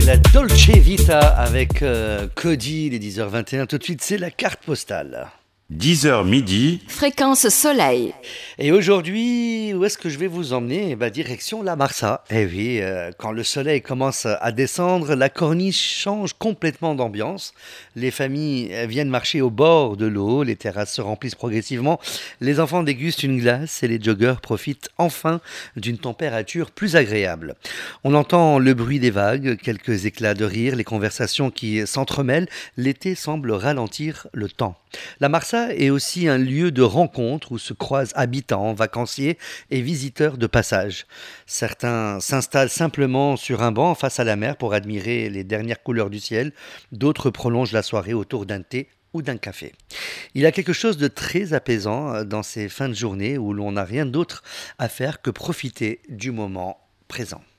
La Dolce Vita avec Cody, il est 10h21. Tout de suite, c'est la carte postale. 10h midi. Fréquence soleil. Et aujourd'hui, où est-ce que je vais vous emmener? Direction la Marsa. Eh oui, quand le soleil commence à descendre, la corniche change complètement d'ambiance. Les familles viennent marcher au bord de l'eau, les terrasses se remplissent progressivement, les enfants dégustent une glace et les joggeurs profitent enfin d'une température plus agréable. On entend le bruit des vagues, quelques éclats de rire, les conversations qui s'entremêlent. L'été semble ralentir le temps. La Marsa est aussi un lieu de rencontre où se croisent habitants, vacanciers et visiteurs de passage. Certains s'installent simplement sur un banc face à la mer pour admirer les dernières couleurs du ciel. D'autres prolongent la soirée autour d'un thé ou d'un café. Il y a quelque chose de très apaisant dans ces fins de journée où l'on n'a rien d'autre à faire que profiter du moment présent.